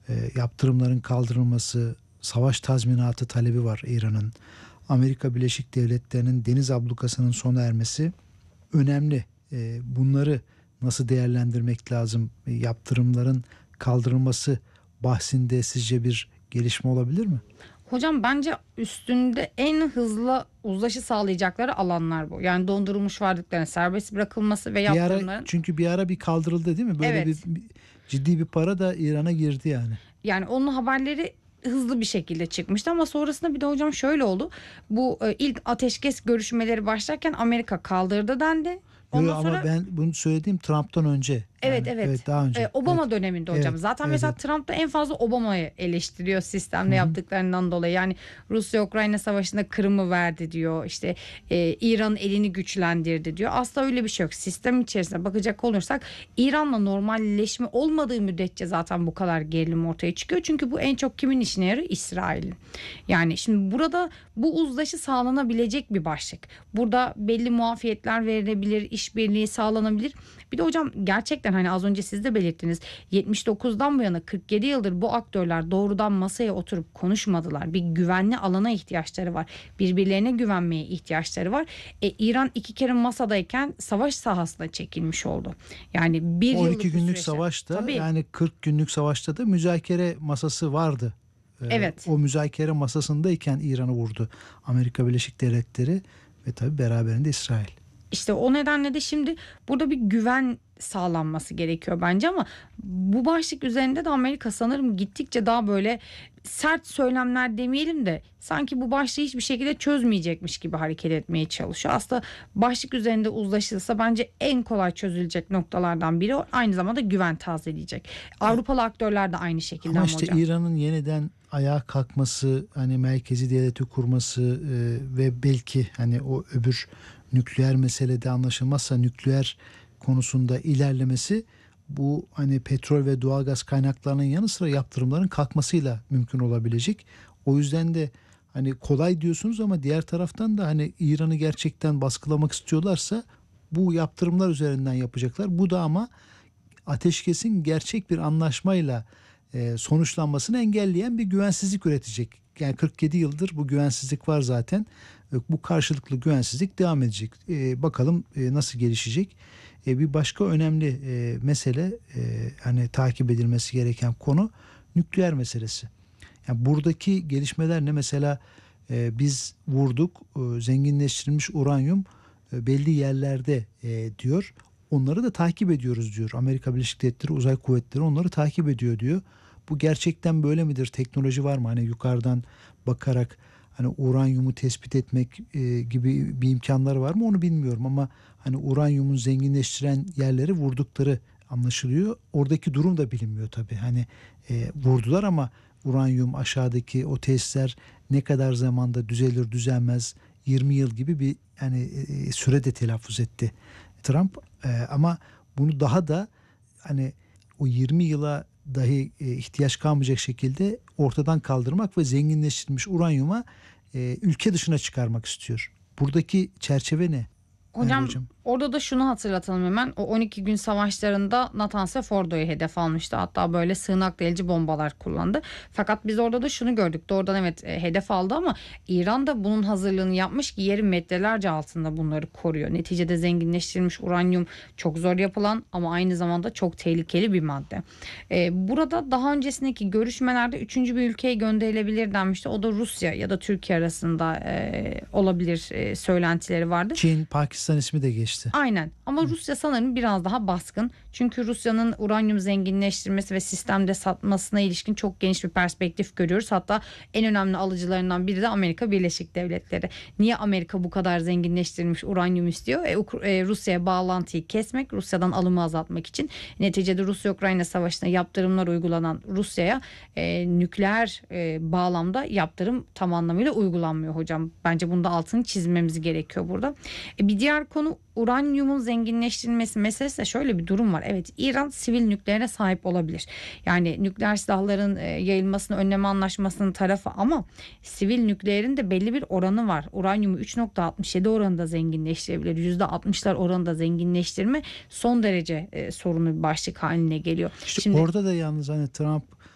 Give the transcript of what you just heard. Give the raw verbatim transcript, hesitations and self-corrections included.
e, yaptırımların kaldırılması, savaş tazminatı talebi var İran'ın. Amerika Birleşik Devletleri'nin deniz ablukasının sona ermesi önemli. E, bunları nasıl değerlendirmek lazım? E, yaptırımların kaldırılması bahsinde sizce bir gelişme olabilir mi? Hocam bence üstünde en hızlı uzlaşı sağlayacakları alanlar bu. Yani dondurulmuş varlıkların serbest bırakılması ve Bir yaptırımların. ara, çünkü bir ara bir kaldırıldı değil mi? Böyle Evet. bir, bir ciddi bir para da İran'a girdi yani. Yani onun haberleri hızlı bir şekilde çıkmıştı ama sonrasında bir de hocam şöyle oldu. Bu e, ilk ateşkes görüşmeleri başlarken Amerika kaldırdı dendi. Yo, Ondan ama sonra ben bunu söylediğim Trump'tan önce. evet Yani, evet. daha önce. Ee, Obama Evet. döneminde hocam. Evet, Zaten evet, mesela evet. Trump da en fazla Obama'yı eleştiriyor sistemde Hı hı. yaptıklarından dolayı. Yani Rusya-Ukrayna savaşında Kırım'ı verdi diyor. İşte e, İran'ın elini güçlendirdi diyor. Aslında öyle bir şey yok. Sistem içerisinde bakacak olursak İran'la normalleşme olmadığı müddetçe zaten bu kadar gerilim ortaya çıkıyor. Çünkü bu en çok kimin işine yarıyor? İsrail'in. Yani şimdi burada bu uzlaşı sağlanabilecek bir başlık. Burada belli muafiyetler verilebilir, işbirliği sağlanabilir. Bir de hocam gerçekten hani az önce siz de belirttiniz, yetmiş dokuzdan bu yana kırk yedi yıldır bu aktörler doğrudan masaya oturup konuşmadılar. Bir güvenli alana ihtiyaçları var. Birbirlerine güvenmeye ihtiyaçları var. E, İran iki kere masadayken savaş sahasına çekilmiş oldu. Yani bir on yıllık iki bir günlük süreçte. savaşta Tabii. yani kırk günlük savaşta da müzakere masası vardı. Ee, Evet. O müzakere masasındayken İran'ı vurdu Amerika Birleşik Devletleri ve tabii beraberinde İsrail. İşte o nedenle de şimdi burada bir güven sağlanması gerekiyor bence ama bu başlık üzerinde de Amerika sanırım gittikçe daha böyle sert söylemler demeyelim de sanki bu başlığı hiçbir şekilde çözmeyecekmiş gibi hareket etmeye çalışıyor. Aslında başlık üzerinde uzlaşılsa bence en kolay çözülecek noktalardan biri o. Aynı zamanda güven tazeleyecek. Avrupalı aktörler de aynı şekilde Ama ama işte hocam. İran'ın yeniden ayağa kalkması, hani merkezi devleti kurması e, ve belki hani o öbür nükleer meselede anlaşılmazsa nükleer konusunda ilerlemesi, bu hani petrol ve doğalgaz kaynaklarının yanı sıra yaptırımların kalkmasıyla mümkün olabilecek. O yüzden de hani kolay diyorsunuz ama diğer taraftan da hani İran'ı gerçekten baskılamak istiyorlarsa bu yaptırımlar üzerinden yapacaklar. Bu da ama ateşkesin gerçek bir anlaşmayla e, sonuçlanmasını engelleyen bir güvensizlik üretecek. Yani kırk yedi yıldır bu güvensizlik var zaten. E, bu karşılıklı güvensizlik devam edecek. E, bakalım e, nasıl gelişecek. E, bir başka önemli e, mesele, e, hani takip edilmesi gereken konu nükleer meselesi. Yani buradaki gelişmeler ne? Mesela e, biz vurduk, e, zenginleştirilmiş uranyum e, belli yerlerde e, diyor. Onları da takip ediyoruz diyor. Amerika Birleşik Devletleri Uzay Kuvvetleri onları takip ediyor diyor. Bu gerçekten böyle midir? Teknoloji var mı? Hani yukarıdan bakarak hani uranyumu tespit etmek e, gibi bir imkanları var mı? Onu bilmiyorum ama hani uranyumun zenginleştiren yerleri vurdukları anlaşılıyor. Oradaki durum da bilinmiyor tabii. Hani e, vurdular ama uranyum aşağıdaki o tesisler ne kadar zamanda düzelir düzelmez, yirmi yıl gibi bir yani e, süre de telaffuz etti Trump. E, ama bunu daha da hani o yirmi yıla dahi e, ihtiyaç kalmayacak şekilde ortadan kaldırmak ve zenginleştirilmiş uranyuma e, ülke dışına çıkarmak istiyor. Buradaki çerçeve ne? Merve Hocam hocam. orada da şunu hatırlatalım hemen. O on iki gün savaşlarında Natanz ve Fordo'yu hedef almıştı. Hatta böyle sığınak delici bombalar kullandı. Fakat biz orada da şunu gördük. Doğrudan evet e, hedef aldı ama İran da bunun hazırlığını yapmış ki yerin metrelerce altında bunları koruyor. Neticede zenginleştirilmiş uranyum çok zor yapılan ama aynı zamanda çok tehlikeli bir madde. E, burada daha öncesindeki görüşmelerde üçüncü bir ülkeye gönderilebilir denmişti. O da Rusya ya da Türkiye arasında e, olabilir e, söylentileri vardı. Çin, Pakistan ismi de geçti. Aynen ama Rusya sanırım biraz daha baskın. Çünkü Rusya'nın uranyum zenginleştirmesi ve sistemde satmasına ilişkin çok geniş bir perspektif görüyoruz. Hatta en önemli alıcılarından biri de Amerika Birleşik Devletleri. Niye Amerika bu kadar zenginleştirilmiş uranyum istiyor? E, e, Rusya'ya bağlantıyı kesmek, Rusya'dan alımı azaltmak için. Neticede Rusya-Ukrayna savaşına yaptırımlar uygulanan Rusya'ya e, nükleer e, bağlamda yaptırım tam anlamıyla uygulanmıyor hocam. Bence bunda altını çizmemiz gerekiyor burada. E, bir diğer konu uranyumun zenginleştirilmesi meselesi de şöyle bir durum var. Evet, İran sivil nükleere sahip olabilir. Yani nükleer silahların e, yayılmasını önleme anlaşmasının tarafı ama sivil nükleerin de belli bir oranı var. Uranyumu üç nokta altmış yedi oranında zenginleştirebilir. yüzde altmışlar oranında zenginleştirme son derece e, sorunlu bir başlık haline geliyor. İşte Şimdi orada da yalnız hani Trump